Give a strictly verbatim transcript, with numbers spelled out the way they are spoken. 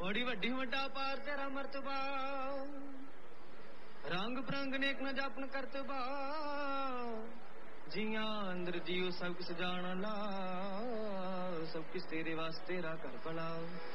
बड़ी वड्डी वड्डा पार तेरा मर्तबा रंग बिरंग नेक न जापन करतबा जिया अंदर जियो सब किस जाना ला सब किस तेरे वास्ते रा कर भला।